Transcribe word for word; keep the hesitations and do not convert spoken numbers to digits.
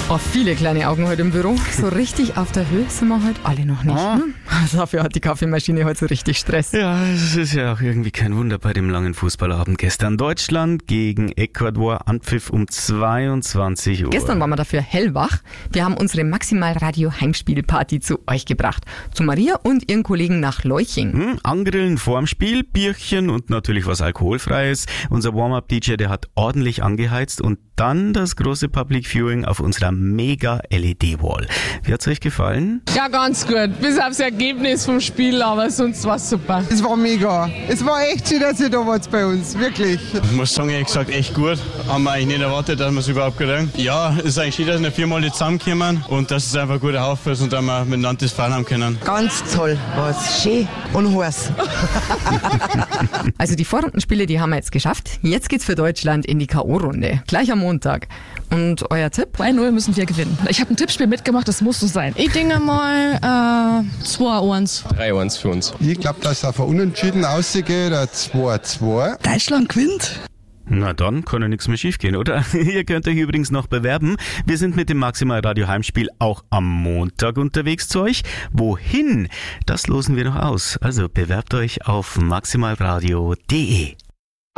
Oh, viele kleine Augen heute im Büro. So richtig auf der Höhe sind wir heute alle noch nicht. Ah. Hm? Dafür hat die Kaffeemaschine heute so richtig Stress. Ja, es ist ja auch irgendwie kein Wunder bei dem langen Fußballabend gestern. Deutschland gegen Ecuador, Anpfiff um zweiundzwanzig Uhr. Gestern waren wir dafür hellwach. Wir haben unsere Maximal-Radio-Heimspielparty zu euch gebracht. Zu Maria und ihren Kollegen nach Leuching. Hm, angrillen vorm Spiel, Bierchen und natürlich was Alkoholfreies. Unser Warm-Up-D J, der hat ordentlich angeheizt und dann das große Public Viewing auf unserer Mega-L E D-Wall. Wie hat's euch gefallen? Ja, ganz gut. Bis aufs Ergebnis vom Spiel, aber sonst war's super. Es war mega. Es war echt schön, dass ihr da wart bei uns. Wirklich. Ich muss sagen, ehrlich gesagt, echt gut. Haben wir eigentlich nicht erwartet, dass wir es überhaupt kriegen. Ja, es ist eigentlich schön, dass wir viermal jetzt zusammenkommen und dass es einfach ein guter Haufen ist und dass wir miteinander das feiern haben können. Ganz toll. War es schön und heiß. Also die Vorrundenspiele, die haben wir jetzt geschafft. Jetzt geht's für Deutschland in die K O-Runde. Gleich am Montag. Und euer Tipp? zwei null müssen wir gewinnen. Ich habe ein Tippspiel mitgemacht, das muss so sein. Ich denke mal äh, zwei eins. drei eins für uns. Ich glaube, dass es auf ein Unentschieden ausgeht, ein zwei zwei. Deutschland gewinnt. Na dann kann ja nichts mehr schiefgehen, oder? Ihr könnt euch übrigens noch bewerben. Wir sind mit dem Maximal Radio Heimspiel auch am Montag unterwegs zu euch. Wohin? Das losen wir noch aus. Also bewerbt euch auf maximalradio punkt de.